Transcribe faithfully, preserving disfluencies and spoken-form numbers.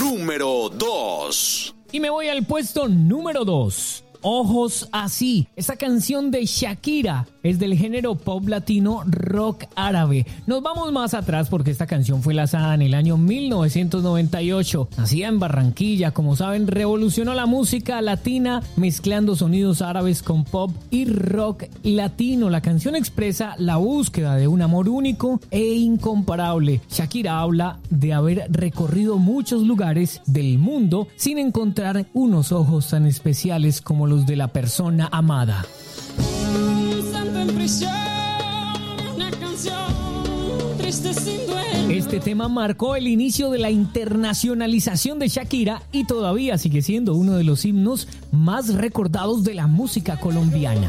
número dos. Y me voy al puesto número dos. Ojos Así. Esta canción de Shakira es del género pop latino rock árabe. Nos vamos más atrás porque esta canción fue lanzada en el año mil novecientos noventa y ocho. Nacida en Barranquilla, como saben, revolucionó la música latina mezclando sonidos árabes con pop y rock latino. La canción expresa la búsqueda de un amor único e incomparable. Shakira habla de haber recorrido muchos lugares del mundo sin encontrar unos ojos tan especiales como los de la persona amada. Este tema marcó el inicio de la internacionalización de Shakira y todavía sigue siendo uno de los himnos más recordados de la música colombiana.